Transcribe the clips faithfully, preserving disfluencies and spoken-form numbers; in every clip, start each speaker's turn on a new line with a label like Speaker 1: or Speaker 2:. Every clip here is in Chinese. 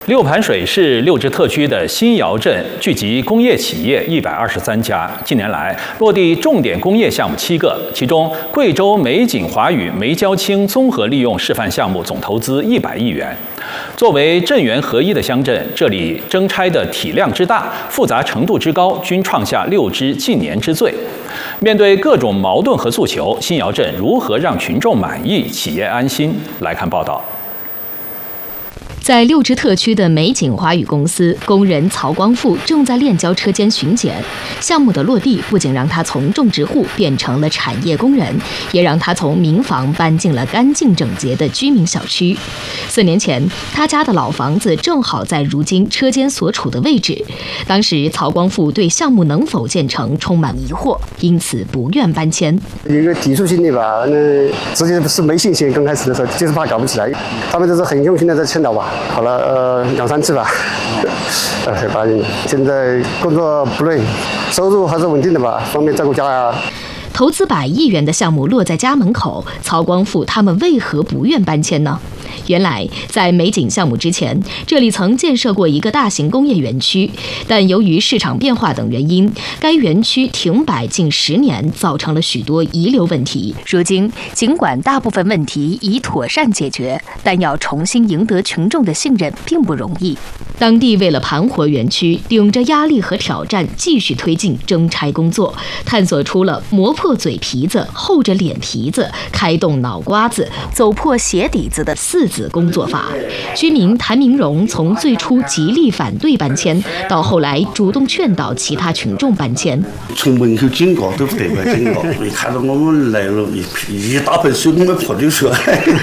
Speaker 1: 六盘水是六支特区的新窑镇，聚集工业企业一百二十三家。近年来，落地重点工业项目七个，其中贵州美景华宇煤焦氢综合利用示范项目总投资一百亿元。作为镇园合一的乡镇，这里征差的体量之大、复杂程度之高，均创下六支近年之最。面对各种矛盾和诉求，新窑镇如何让群众满意、企业安心？来看报道。
Speaker 2: 在六支特区的美景华宇公司，工人曹光富正在炼焦车间巡检。项目的落地不仅让他从种植户变成了产业工人，也让他从民房搬进了干净整洁的居民小区。四年前，他家的老房子正好在如今车间所处的位置。当时，曹光富对项目能否建成充满疑惑，因此不愿搬迁。
Speaker 3: 一个抵触心理吧，那直接是没信心。刚开始的时候，就是怕搞不起来，他们都是很用心的在劝导吧。 好了，呃，两三次吧，呃，八年。现在工作不累，收入还是稳定的吧，方便照顾家啊。
Speaker 2: 投资百亿元的项目落在家门口，曹光富他们为何不愿搬迁呢？原来，在美景项目之前，这里曾建设过一个大型工业园区，但由于市场变化等原因，该园区停摆近十年，造成了许多遗留问题。如今，尽管大部分问题已妥善解决，但要重新赢得群众的信任并不容易。当地为了盘活园区，顶着压力和挑战，继续推进征差工作，探索出了磨破嘴皮子、厚着脸皮子、开动脑瓜子、走破鞋底子的四子工作法。居民谭明荣从最初极力反对搬迁，到后来主动劝导其他群众搬迁。
Speaker 4: 从门口经过都不得快经过，你看到我们来了，一一大盆水，我们泼就出来。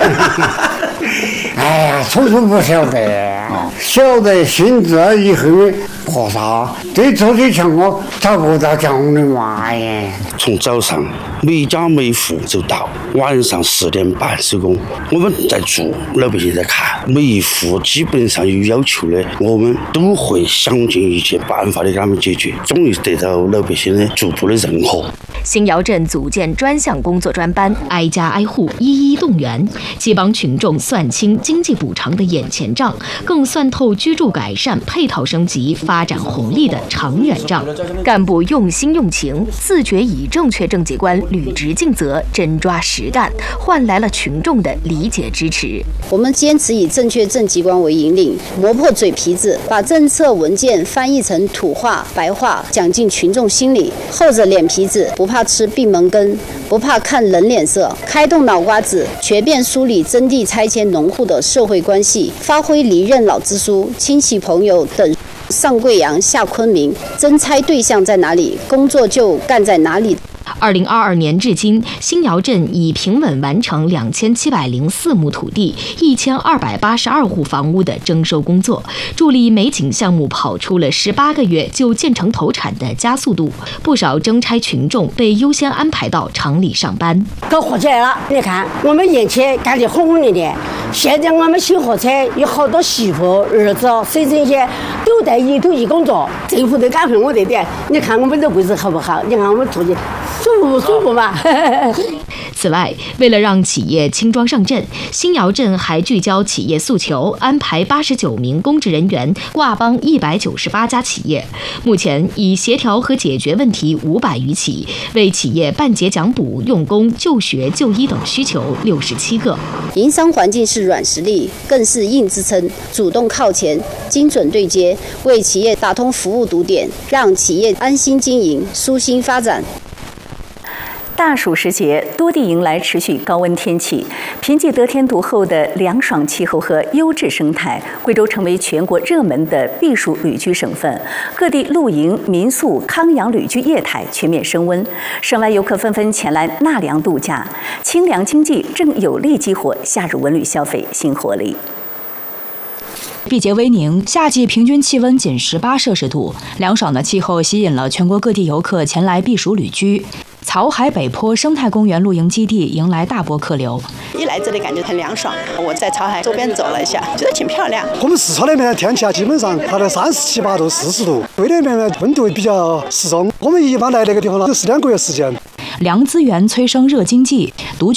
Speaker 5: 哎呀，初初不晓得，晓得现在以后破啥？对出去抢我找不到讲的话耶。
Speaker 4: 从早上每家每户就到晚上十点半收工，我们在做，老百姓在看，每一户基本上有要求的，我们都会想尽一切办法的给他们解决，终于得到老百姓的逐步的认可。
Speaker 2: 新窑镇组建专项工作专班，挨家挨户一一动员，既帮群众算清经济补偿的眼前账，更算透居住改善、配套升级、发展红利的长远账。干部用心用情，自觉以正确政绩观履职尽责，真抓实干，换来了群众的理解支持。
Speaker 6: 我们坚持以正确政绩观为引领，磨破嘴皮子，把政策文件翻译成土话、白话，讲进群众心里，厚着脸皮子，不怕吃闭门羹，不怕看人脸色，开动脑瓜子，全面梳理征地拆迁农户的社会关系，发挥离任老支书、亲戚朋友等上贵阳下昆明，征差对象在哪里，工作就干在哪里。
Speaker 2: 二零二二年至今，新窑镇已平稳完成两千七百零四亩土地、一千二百八十二户房屋的征收工作，助力美景项目跑出了十八个月就建成投产的加速度。不少征差群众被优先安排到厂里上班。
Speaker 7: 搞火起来了，你看我们以前干得轰轰烈烈，现在我们新火车有好多媳妇、儿子、孙子些都在一头一工作，政府都感佩我这点。你看我们这位置好不好？你看我们出去。舒服不舒服吧？
Speaker 2: 此外，为了让企业轻装上阵，新窑镇还聚焦企业诉求，安排八十九名公职人员挂帮一百九十八家企业。目前已协调和解决问题五百余起，为企业办结奖补、用工、就学、就医等需求六十七个。
Speaker 6: 营商环境是软实力，更是硬支撑，主动靠前，精准对接，为企业打通服务堵点，让企业安心经营、舒心发展。
Speaker 8: 大暑时节，多地迎来持续高温天气。凭借得天独厚的凉爽气候和优质生态，贵州成为全国热门的避暑旅居省份。各地露营、民宿、康养旅居业态全面升温，省外游客纷纷前来纳凉度假。清凉经济正有力激活夏日文旅消费新活力。
Speaker 9: 毕节威宁，夏季平均气温仅十八摄氏度，凉爽的气候吸引了全国各地游客前来避暑旅居。曹海北坡生态公园露营基地迎来大波客流。
Speaker 10: 一来这里感觉很凉爽，我在曹海周边走了一下，觉得挺漂亮。
Speaker 3: 我们四川那边的天气啊，基本上它在三十七八度、四十度，威那边的温度比较适中。我们一般来那个地方呢，有四两个月时间。
Speaker 9: 凉资源催生热经济，独具